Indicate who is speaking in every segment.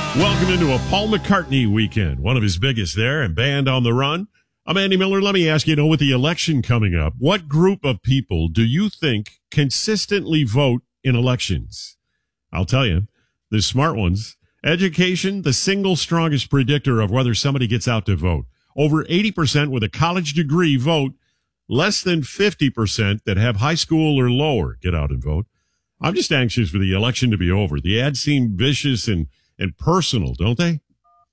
Speaker 1: Welcome into a Paul McCartney weekend, one of his biggest there, and Band on the Run. I'm Andy Miller. Let me ask you, with the election coming up, what group of people do you think consistently vote in elections? I'll tell you, the smart ones. Education, the single strongest predictor of whether somebody gets out to vote. Over 80% with a college degree vote. Less than 50% that have high school or lower get out and vote. I'm just anxious for the election to be over. The ads seem vicious and personal, don't they?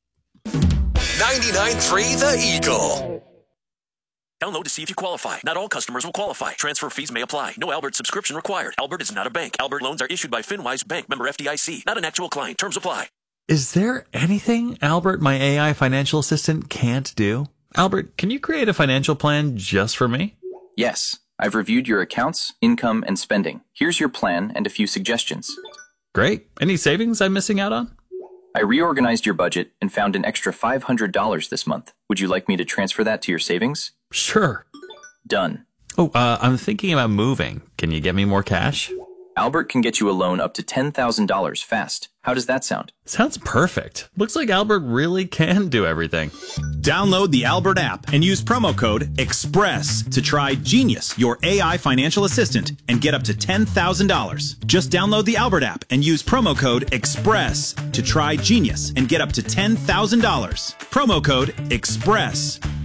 Speaker 2: 99.3 The Eagle.
Speaker 3: Download to see if you qualify. Not all customers will qualify. Transfer fees may apply. No Albert subscription required. Albert is not a bank. Albert loans are issued by FinWise Bank, member FDIC. Not an actual client. Terms apply.
Speaker 4: Is there anything Albert, my AI financial assistant, can't do? Albert, can you create a financial plan just for me?
Speaker 5: Yes. I've reviewed your accounts, income, and spending. Here's your plan and a few suggestions.
Speaker 4: Great. Any savings I'm missing out on?
Speaker 5: I reorganized your budget and found an extra $500 this month. Would you like me to transfer that to your savings?
Speaker 4: Sure.
Speaker 5: Done.
Speaker 4: Oh, I'm thinking about moving. Can you get me more cash?
Speaker 5: Albert can get you a loan up to $10,000 fast. How does that sound?
Speaker 4: Sounds perfect. Looks like Albert really can do everything.
Speaker 6: Download the Albert app and use promo code EXPRESS to try Genius, your AI financial assistant, and get up to $10,000. Just download the Albert app and use promo code EXPRESS to try Genius and get up to $10,000. Promo code EXPRESS.